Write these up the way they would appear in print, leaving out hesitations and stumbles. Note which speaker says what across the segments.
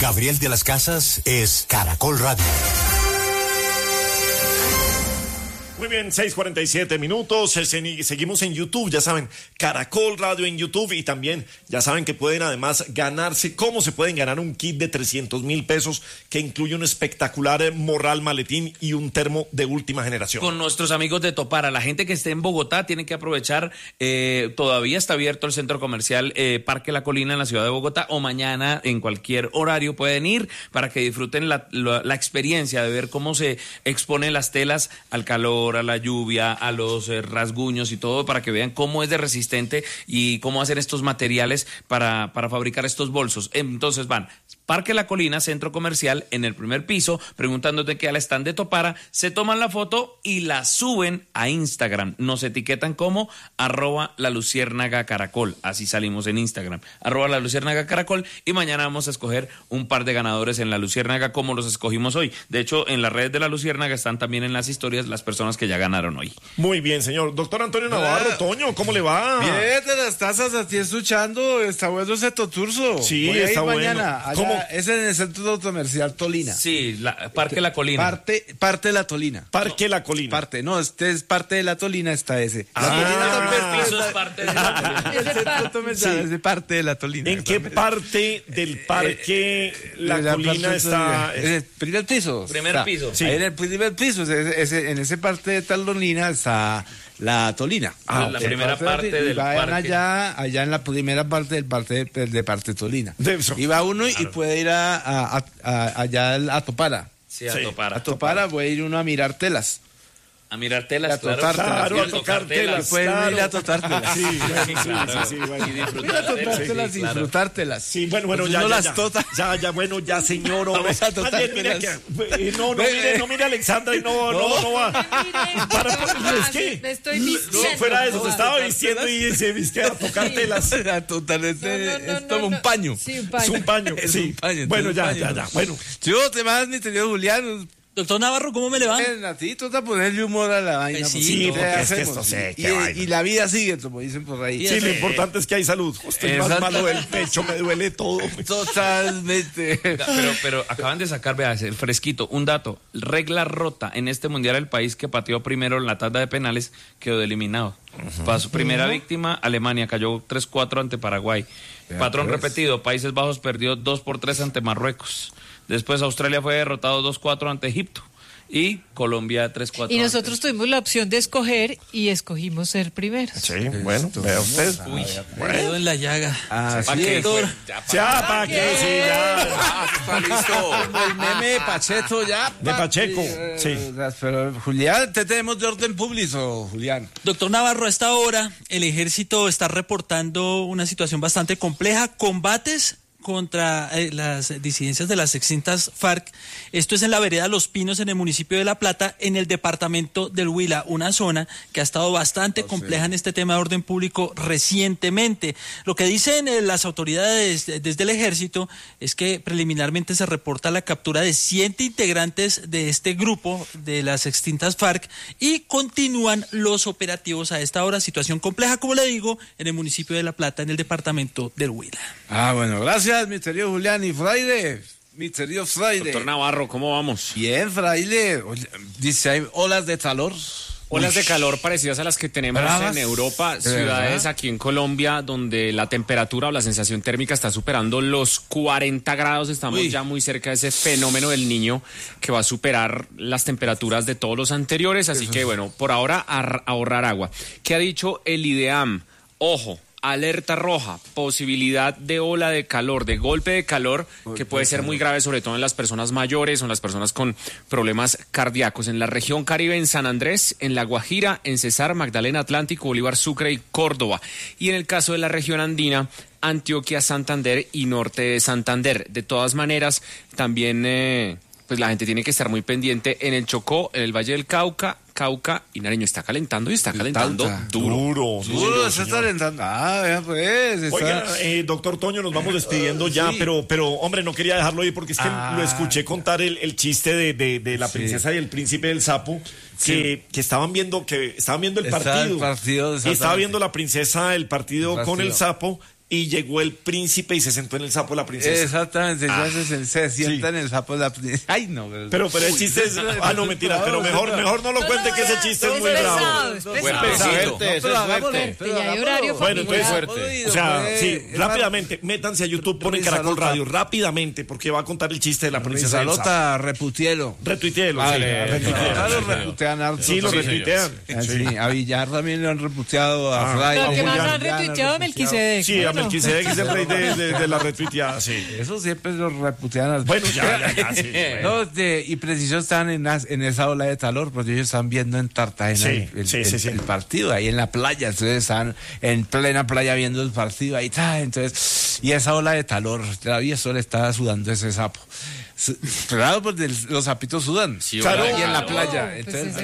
Speaker 1: Gabriel de las Casas es Caracol Radio.
Speaker 2: Muy bien, 6:47. Seguimos en YouTube, ya saben, Caracol Radio en YouTube, y también ya saben que pueden además ganarse, cómo se pueden ganar un kit de 300.000 pesos que incluye un espectacular morral, maletín y un termo de última generación.
Speaker 3: Con nuestros amigos de Topara. La gente que esté en Bogotá tiene que aprovechar, todavía está abierto el centro comercial Parque La Colina en la ciudad de Bogotá, o mañana en cualquier horario pueden ir para que disfruten la experiencia de ver cómo se exponen las telas al calor, a la lluvia, a los rasguños y todo, para que vean cómo es de resistente y cómo hacer estos materiales para fabricar estos bolsos. Entonces van Parque La Colina, centro comercial, en el primer piso, preguntándote qué al stand de Topara, se toman la foto y la suben a Instagram. Nos etiquetan como @laluciérnagacaracol, así salimos en Instagram, @laluciérnagacaracol, y mañana vamos a escoger un par de ganadores en La Luciérnaga como los escogimos hoy. De hecho, en las redes de La Luciérnaga están también en las historias las personas que ya ganaron hoy.
Speaker 2: Muy bien, señor. Doctor Antonio Navarro, Toño, ¿cómo le va?
Speaker 4: Bien, de las tazas aquí escuchando, está bueno ese toturso.
Speaker 2: Sí,
Speaker 4: voy a
Speaker 2: está
Speaker 4: ir
Speaker 2: bueno.
Speaker 4: Mañana, allá,
Speaker 2: ¿Cómo?
Speaker 4: es en el centro comercial Tolina.
Speaker 3: Sí, Parque La Colina.
Speaker 4: Parte de La Tolina.
Speaker 2: Parque La Colina.
Speaker 4: Este es parte de La Tolina, está ese. La
Speaker 2: Ah,
Speaker 4: Tolina también
Speaker 3: eso es parte de La Colina.
Speaker 4: el centro comercial
Speaker 2: Sí.
Speaker 4: es de parte de La Tolina.
Speaker 2: ¿En qué parte del Parque La Colina está?
Speaker 4: En el primer piso.
Speaker 3: Primer piso.
Speaker 2: Sí.
Speaker 4: Ahí en el primer piso, en ese parte de Tolina está La Tolina.
Speaker 3: La primera parte del
Speaker 4: vayan
Speaker 3: parque.
Speaker 4: allá en la primera parte del parte Tolina.
Speaker 2: De eso.
Speaker 4: Y va uno y puede ir allá a Topara.
Speaker 3: Sí, a
Speaker 2: Sí.
Speaker 3: Topara.
Speaker 4: A Topara puede ir uno a mirar telas.
Speaker 3: A mirar telas,
Speaker 4: A tocar
Speaker 2: Claro,
Speaker 3: Y
Speaker 2: a tocar telas.
Speaker 4: Pueden
Speaker 2: claro.
Speaker 4: ir a tocar telas.
Speaker 2: Sí, bueno, sí,
Speaker 3: claro.
Speaker 2: sí, bueno.
Speaker 3: Y
Speaker 4: Ir a
Speaker 3: disfrutar
Speaker 4: tocar
Speaker 3: telas,
Speaker 4: telas
Speaker 3: sí,
Speaker 4: y
Speaker 3: claro.
Speaker 4: disfrutártelas.
Speaker 2: Sí, bueno,
Speaker 4: Pues
Speaker 2: ya,
Speaker 4: uno
Speaker 2: ya,
Speaker 4: las
Speaker 2: ya.
Speaker 4: tota.
Speaker 2: Ya, bueno, ya, señor. Hombre.
Speaker 4: Vamos a tocar
Speaker 2: Más bien, mira
Speaker 4: telas.
Speaker 2: que, no mire a Alexandra y no va. Es que,
Speaker 5: Me estoy vistiendo.
Speaker 2: fuera de eso, se estaba
Speaker 4: tocar
Speaker 2: vistiendo
Speaker 4: telas.
Speaker 2: y se viste a tocar telas.
Speaker 4: A total, es como un paño.
Speaker 5: Sí, un
Speaker 2: Es
Speaker 5: paño.
Speaker 2: un paño,
Speaker 4: Es
Speaker 2: sí.
Speaker 4: un paño,
Speaker 2: Bueno,
Speaker 4: es un
Speaker 2: ya,
Speaker 4: paño.
Speaker 2: ya. Bueno,
Speaker 4: Yo te vas, mi querido Julián.
Speaker 6: Doctor Navarro, ¿cómo me le va?
Speaker 4: A ti toca ponerle humor a la vaina.
Speaker 6: Sí,
Speaker 4: porque
Speaker 2: sí,
Speaker 4: ¿qué
Speaker 2: porque es que
Speaker 4: hacemos?
Speaker 2: esto sé,
Speaker 4: Y-
Speaker 2: qué vaina.
Speaker 4: y la vida sigue, como dicen por ahí.
Speaker 2: sí, lo importante es que hay salud. Estoy más
Speaker 4: Exacto.
Speaker 2: malo del pecho, me duele todo.
Speaker 4: Totalmente.
Speaker 3: Pero acaban de sacar, vea, el fresquito, un dato. Regla rota en este mundial: el país que pateó primero en la tanda de penales quedó eliminado. Para su primera víctima, Alemania cayó 3-4 ante Paraguay. Patrón
Speaker 4: pues.
Speaker 3: repetido: Países Bajos perdió 2-3 ante Marruecos. Después Australia fue derrotado 2-4 ante Egipto. Y Colombia 3-4.
Speaker 5: Y nosotros tuvimos la opción de escoger y escogimos ser primeros.
Speaker 2: Sí, bueno, vea usted.
Speaker 6: Dedo en la llaga.
Speaker 4: Así es.
Speaker 6: Doctor,
Speaker 2: Ya, ¿para qué? Sí, ya.
Speaker 4: Está listo. El meme de Pacheco ya.
Speaker 2: De Pacheco, sí.
Speaker 4: Pero, Julián, te tenemos de orden público, Julián.
Speaker 6: doctor Navarro, a esta hora el ejército está reportando una situación bastante compleja, combates contra las disidencias de las extintas FARC. Esto es en la vereda Los Pinos, en el municipio de La Plata, en el departamento del Huila, una zona que ha estado bastante compleja en este tema de orden público recientemente. Lo que dicen las autoridades desde el ejército es que preliminarmente se reporta la captura de 100 integrantes de este grupo de las extintas FARC y continúan los operativos a esta hora. Situación compleja, como le digo, en el municipio de La Plata, en el departamento del Huila.
Speaker 4: Bueno, gracias, mi querido Julián. Y Fraile, mi querido Fraile.
Speaker 7: Doctor Navarro, ¿cómo vamos?
Speaker 4: Bien, Fraile. Oye, dice, ¿hay olas de calor?
Speaker 7: Olas de calor parecidas a las que tenemos
Speaker 4: Bravas.
Speaker 7: en Europa,
Speaker 4: ¿De
Speaker 7: ciudades
Speaker 4: verdad?
Speaker 7: aquí en Colombia donde la temperatura o la sensación térmica está superando los 40 grados. Estamos
Speaker 4: Uy.
Speaker 7: ya muy cerca de ese fenómeno del Niño que va a superar las temperaturas de todos los anteriores. Así que bueno, por ahora ahorrar agua. ¿Qué ha dicho el IDEAM? Ojo. Alerta roja, posibilidad de ola de calor, de golpe de calor, que puede ser muy grave, sobre todo en las personas mayores o en las personas con problemas cardíacos. En la región Caribe, en San Andrés, en La Guajira, en Cesar, Magdalena, Atlántico, Bolívar, Sucre y Córdoba. Y en el caso de la región andina, Antioquia, Santander y norte de Santander. De todas maneras, también pues la gente tiene que estar muy pendiente en el Chocó, en el Valle del Cauca y Nariño. Está calentando y está calentando duro.
Speaker 4: Duro, se está alentando. Vea pues. Está...
Speaker 2: Oiga, doctor Toño, nos vamos despidiendo ya,
Speaker 4: sí.
Speaker 2: pero hombre, no quería dejarlo ahí porque es que lo escuché contar el chiste de la princesa y el príncipe del sapo, que estaban viendo el
Speaker 4: Estaba
Speaker 2: partido.
Speaker 4: el partido de
Speaker 2: Y estaba viendo la princesa el partido con el sapo. y llegó el príncipe y se sentó en el sapo la princesa.
Speaker 4: Exactamente, se sienta en el sapo la princesa. Ay, no.
Speaker 2: Pero el chiste es... Ah, no, mentira, pero mejor no lo cuente, que ese chiste es muy bravo.
Speaker 5: Es fuerte, ya hay horario
Speaker 2: Bueno, entonces,
Speaker 4: fuerte.
Speaker 2: o sea, sí, rápidamente, métanse a YouTube, ponen Caracol Radio, rápidamente, porque va a contar el chiste de la princesa Elsa.
Speaker 4: Salota, reputielo.
Speaker 2: Retuiteelo, sí,
Speaker 4: Lo reputean harto.
Speaker 2: Sí, lo retuitean.
Speaker 4: Sí, a Villar también lo han reputeado, a Fray.
Speaker 5: Lo que más
Speaker 4: Julián
Speaker 5: han retuiteado a Melquisedec.
Speaker 2: Sí, a Melquisedec es el rey de la retuiteada, sí.
Speaker 4: Eso siempre lo reputean.
Speaker 2: Bueno, ya, sí. Bueno.
Speaker 4: No, y preciso están en esa ola de calor, porque ellos están viendo en Cartagena el partido, ahí en la playa. Entonces están en plena playa viendo el partido, ahí está. Entonces, y esa ola de calor, todavía solo estaba sudando ese sapo. Claro, porque los sapitos sudan.
Speaker 7: Sí,
Speaker 2: claro,
Speaker 7: ¿verdad?
Speaker 2: y en la
Speaker 4: playa.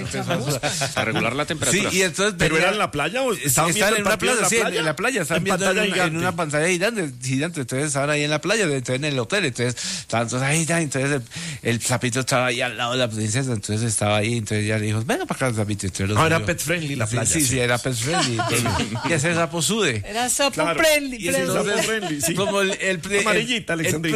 Speaker 7: Para regular la temperatura.
Speaker 4: Sí, y entonces
Speaker 2: ¿Pero era en la playa o estaban viendo
Speaker 4: en
Speaker 2: el
Speaker 4: una
Speaker 2: partido
Speaker 4: playa? Sí, en la playa. Están viendo en una pantalla gigante. Entonces estaban ahí en la playa, entonces en el hotel. Entonces ahí está. Entonces el sapito estaba ahí al lado de la princesa. Entonces estaba ahí. Entonces ya le dijo, venga para acá el sapito.
Speaker 2: Era pet friendly la playa.
Speaker 4: Sí, era pet friendly. Y ese sapo sude.
Speaker 5: Era sapo
Speaker 2: Claro.
Speaker 5: friendly.
Speaker 2: Y ese sapo friendly, sí.
Speaker 4: Como el
Speaker 2: Amarillita, Alexandrita.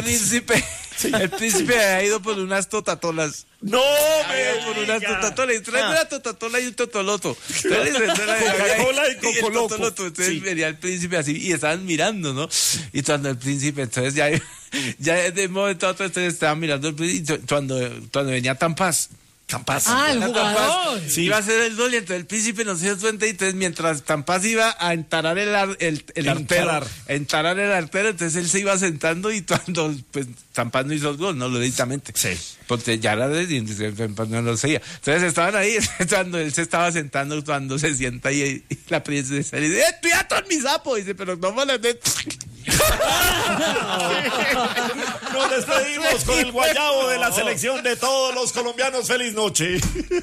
Speaker 4: el príncipe ha ido por unas totatolas.
Speaker 2: ¡No,
Speaker 4: Por unas totatolas. Y trae una totatola y un totoloto.
Speaker 2: Coca-Cola y
Speaker 4: el
Speaker 2: Cocoloco.
Speaker 4: totoloto. Entonces
Speaker 2: Sí.
Speaker 4: venía el príncipe así y estaban mirando, ¿no? Y cuando el príncipe, entonces ya de un momento a otro, entonces estaban mirando el príncipe. Cuando venía Tampaz.
Speaker 5: Ah, el jugador.
Speaker 4: Sí, iba a hacer el gol y entonces el príncipe no se dio cuenta y entonces mientras Tampaz iba a entarar el artero, entonces él se iba sentando y cuando pues Tampaz no hizo el gol, no lo directamente.
Speaker 2: Sí.
Speaker 4: Porque ya era de Tampaz no lo seguía. Entonces estaban ahí cuando él se estaba sentando, cuando se sienta y la princesa le dice, ¡Piato en mi sapo! Y dice, pero no me lo de...
Speaker 2: Nos despedimos con el guayabo de la selección de todos los colombianos. ¡Feliz noche!